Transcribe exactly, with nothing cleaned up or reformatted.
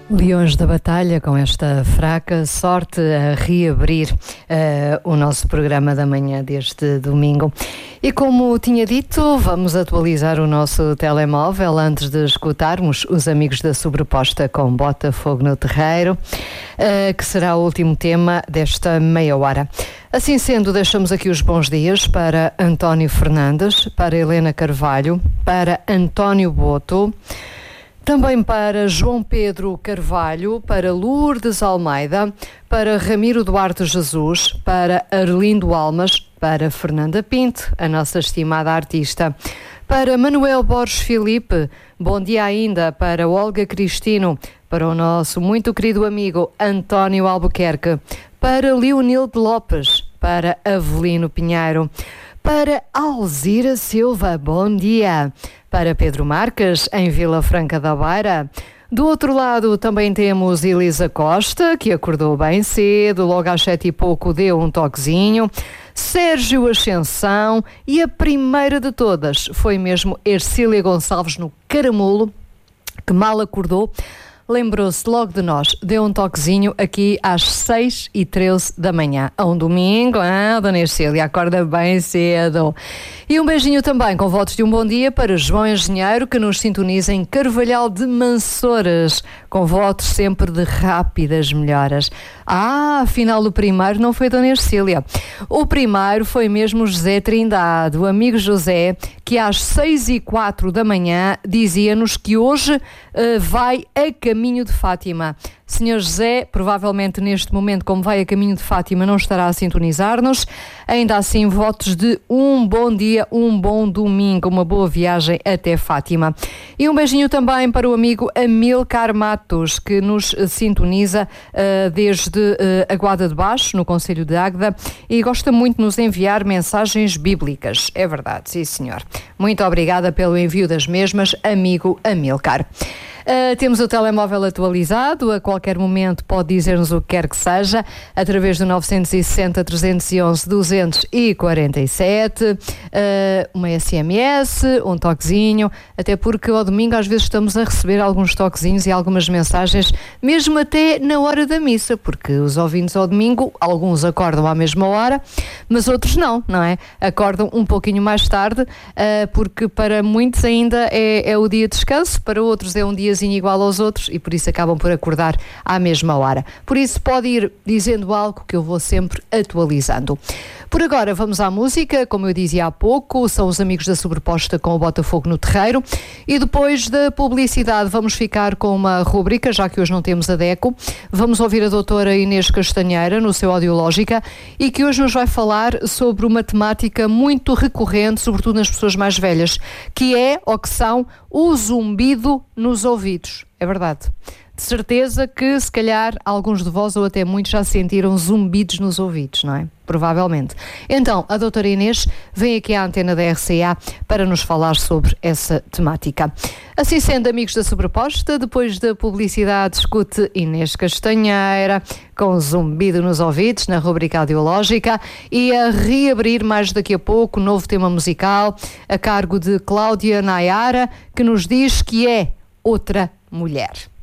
Leões da Batalha, com esta fraca sorte a reabrir uh, o nosso programa da manhã deste domingo. E como tinha dito, vamos atualizar o nosso telemóvel antes de escutarmos os amigos da Sobreposta com Botafogo no Terreiro, uh, que será o último tema desta meia hora. Assim sendo, deixamos aqui os bons dias para António Fernandes, para Helena Carvalho, para António Boto, também para João Pedro Carvalho, para Lourdes Almeida, para Ramiro Duarte Jesus, para Arlindo Almas, para Fernanda Pinto, a nossa estimada artista, para Manuel Borges Filipe, bom dia ainda, para Olga Cristino, para o nosso muito querido amigo António Albuquerque, para Leonilde Lopes, para Avelino Pinheiro, para Alzira Silva, bom dia, para Pedro Marques, em Vila Franca da Beira. Do outro lado também temos Elisa Costa, que acordou bem cedo, logo às sete e pouco deu um toquezinho, Sérgio Ascensão e a primeira de todas foi mesmo Ercília Gonçalves no Caramulo, que mal acordou, lembrou-se logo de nós, deu um toquezinho aqui às seis e treze da manhã, a um domingo, ah, Dona Ercília, acorda bem cedo. E um beijinho também com votos de um bom dia para João Engenheiro, que nos sintoniza em Carvalhal de Mansores, com votos sempre de rápidas melhoras. Ah, afinal o primeiro não foi Dona Ercília. O primeiro foi mesmo José Trindade, o amigo José, que às seis e quatro da manhã dizia-nos que hoje uh, vai a caminho de Fátima. Senhor José, provavelmente neste momento, como vai a caminho de Fátima, não estará a sintonizar-nos. Ainda assim, votos de um bom dia, um bom domingo, uma boa viagem até Fátima. E um beijinho também para o amigo Amilcar Matos, que nos sintoniza uh, desde uh, a Guarda de Baixo, no Concelho de Águeda, e gosta muito de nos enviar mensagens bíblicas. É verdade, sim senhor. Muito obrigada pelo envio das mesmas, amigo Amilcar. Uh, temos o telemóvel atualizado, a qualquer momento pode dizer-nos o que quer que seja, através do nove seis zero, três um um, dois quatro sete, uh, uma S M S, um toquezinho, até porque ao domingo às vezes estamos a receber alguns toquezinhos e algumas mensagens, mesmo até na hora da missa, porque os ouvintes ao domingo, alguns acordam à mesma hora, mas outros não, não é? Acordam um pouquinho mais tarde, uh, porque para muitos ainda é, é o dia de descanso, para outros é um dia igual aos outros e por isso acabam por acordar à mesma hora. Por isso pode ir dizendo algo que eu vou sempre atualizando. Por agora vamos à música, como eu dizia há pouco, são os amigos da Sobreposta com o Botafogo no Terreiro, e depois da publicidade vamos ficar com uma rúbrica, já que hoje não temos a DECO. Vamos ouvir a doutora Inês Castanheira no seu Audiológica, e que hoje nos vai falar sobre uma temática muito recorrente, sobretudo nas pessoas mais velhas, que é, ou que são, o zumbido nos ouvidos. É verdade. De certeza que, se calhar, alguns de vós ou até muitos já sentiram zumbidos nos ouvidos, não é? Provavelmente. Então, a doutora Inês vem aqui à antena da R C A para nos falar sobre essa temática. Assim sendo, amigos da Sobreposta, depois da publicidade, escute Inês Castanheira com zumbido nos ouvidos na rubrica Audiológica, e a reabrir mais daqui a pouco novo tema musical a cargo de Cláudia Nayara, que nos diz que é outra mulher.